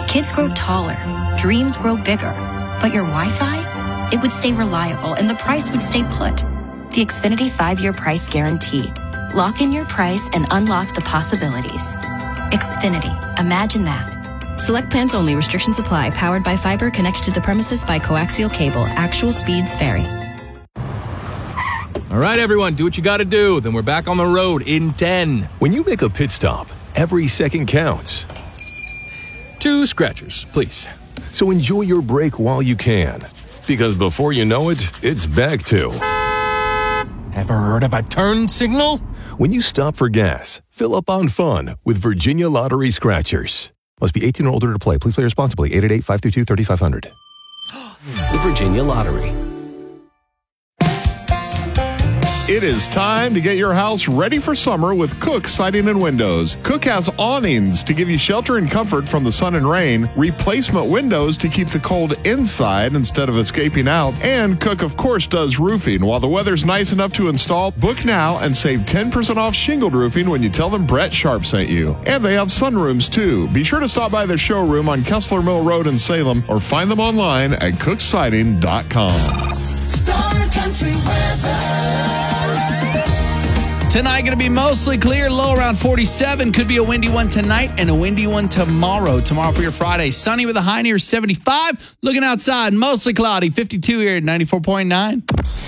Kids grow taller, dreams grow bigger, but your Wi-Fi? It would stay reliable and the price would stay put. The Xfinity 5-year price guarantee. Lock in your price and unlock the possibilities. Xfinity. Imagine that. Select plans only. Restrictions apply. Powered by fiber. Connected to the premises by coaxial cable. Actual speeds vary. All right, everyone, do what you got to do. Then we're back on the road in 10. When you make a pit stop, every second counts. 2 scratchers, please. So enjoy your break while you can. Because before you know it, it's back to... Ever heard of a turn signal? When you stop for gas, fill up on fun with Virginia Lottery Scratchers. Must be 18 or older to play. Please play responsibly. 888-532-3500. The Virginia Lottery. It is time to get your house ready for summer with Cook Siding and Windows. Cook has awnings to give you shelter and comfort from the sun and rain, replacement windows to keep the cold inside instead of escaping out, and Cook, of course, does roofing. While the weather's nice enough to install, book now and save 10% off shingled roofing when you tell them Brett Sharp sent you. And they have sunrooms, too. Be sure to stop by their showroom on Kessler Mill Road in Salem or find them online at cooksiding.com. Star Country weather. Tonight going to be mostly clear, low around 47. Could be a windy one tonight and a windy one tomorrow. Tomorrow for your Friday, sunny with a high near 75. Looking outside, mostly cloudy, 52 here at 94.9.